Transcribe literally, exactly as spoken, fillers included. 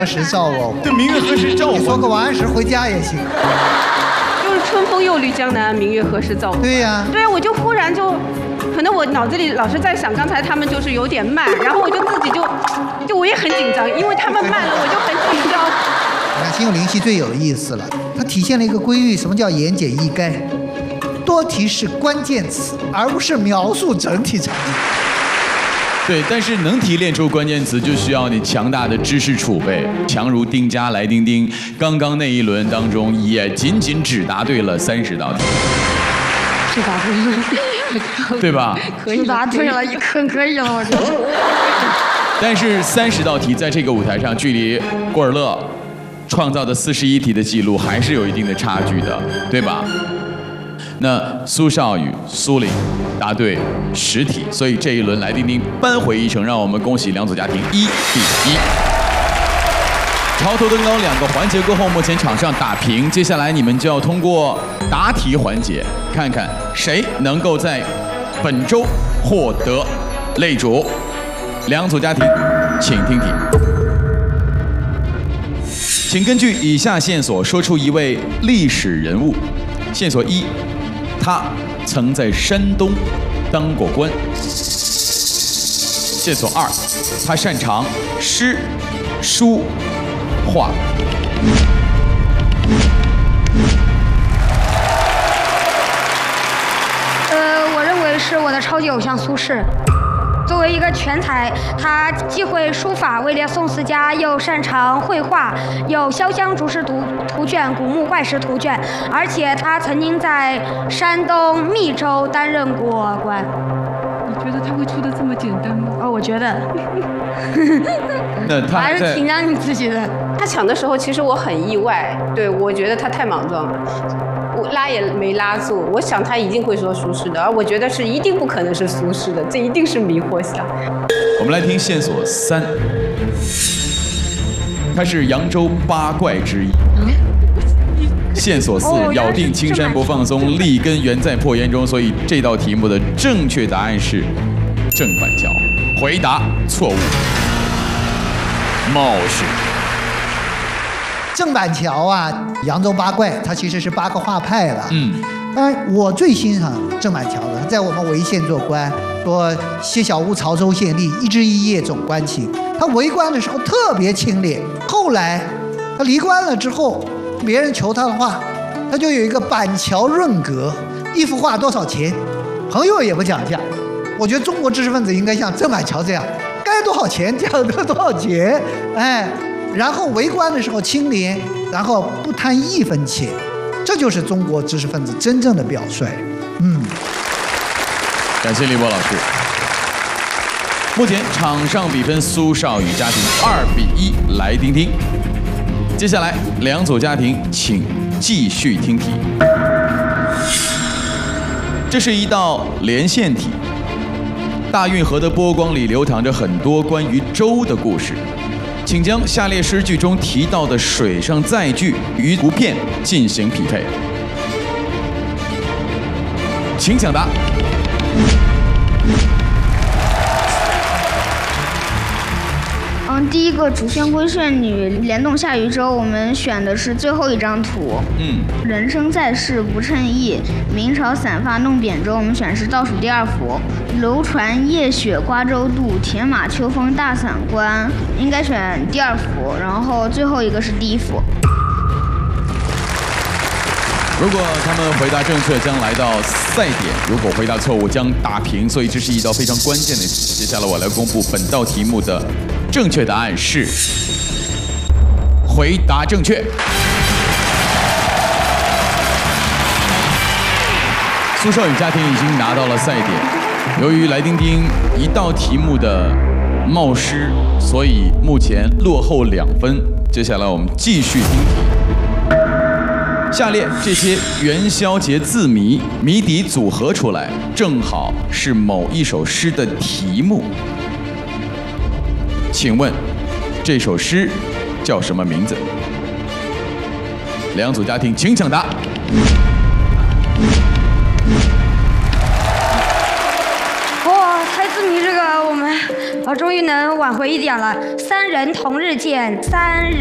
何时照我？ 对，明月何时照我？ 你说个王安石回家也行。 就是春风又绿江南，明月何时照我？ 对呀、啊。 对啊，我就忽然就，可能我脑子里老是在想，刚才他们就是有点慢，然后我就自己就，就我也很紧张，因为他们慢了，我就很紧张。 你看心有灵犀最有意思了，它体现了一个规律，什么叫言简意赅？多提示关键词，而不是描述整体场景。 对，但是能提炼出关键词，就需要你强大的知识储备。强如丁家来丁丁，刚刚那一轮当中也仅仅只答对了三十道题， 是答对了， 对吧？ 可以答对了，很可以了，我觉得。 但是三十道题在这个舞台上，距离郭尔乐创造的四十一题的记录还是有一定的差距的，对吧？那苏少宇、苏玲答对十题，所以这一轮来丁丁扳回一城，让我们恭喜两组家庭一比一。潮头登高两个环节过后，目前场上打平，接下来你们就要通过答题环节，看看谁能够在本周获得擂主。两组家庭，请听题。请根据以下线索说出一位历史人物。线索一，他曾在山东当过官。线索二，他擅长诗、书、画。 呃，我认为是我的超级偶像苏轼。作为一个全才，他既会书法，位列宋四家，又擅长绘画，有《潇湘竹石图图卷》《古墓怪石图卷》，而且他曾经在山东密州担任过官。 你觉得他会出的这么简单吗？ 哦，我觉得。 那他还是挺让你自己的。 他抢的时候，其实我很意外，对我觉得他太莽撞了。我拉也没拉住，我想他一定会说苏轼的，而我觉得是一定不可能是苏轼的，这一定是迷惑项。 我们来听线索三，他是扬州八怪之一。线索四，咬定青山不放松，立根原在破岩中，所以这道题目的正确答案是郑板桥。回答错误，冒失。 郑板桥啊，扬州八怪，它其实是八个画派了。 嗯， 当然我最欣赏郑板桥的，他在我们潍县做官，说谢小屋曹州县吏，一枝一叶总关情。他为官的时候特别清廉，后来他离官了之后，别人求他的画，他就有一个板桥润格，一幅画多少钱，朋友也不讲价。我觉得中国知识分子应该像郑板桥这样，该多少钱讲的多少钱，哎。然后为官的时候清廉，然后不贪一分钱，这就是中国知识分子真正的表率。嗯， 感谢李波老师。目前场上比分苏少宇家庭二比一，来听听。接下来两组家庭请继续听题。这是一道连线题。大运河的波光里流淌着很多关于舟的故事。请将下列诗句中提到的水上载具与图片进行匹配。请抢答。 嗯，第一个主仙归圣女联动下渔舟，我们选的是最后一张图。 嗯。 人生在世不称意，明朝散发弄扁舟，我们选的是倒数第二幅。楼船夜雪瓜洲渡，铁马秋风大散关，应该选第二幅。然后最后一个是第一幅。 如果他们回答正确，将来到赛点；如果回答错误，将打平。所以这是一道非常关键的题。接下来我来公布本道题目的正确答案是：回答正确。苏少宇家庭已经拿到了赛点。由于来丁丁一道题目的冒失，所以目前落后两分。接下来我们继续听题。下列这些元宵节字谜谜底组合出来，正好是某一首诗的题目。请问这首诗叫什么名字？两组家庭请抢答。 哇，猜字谜这个我们我终于能挽回一点了。三人同日见，三人。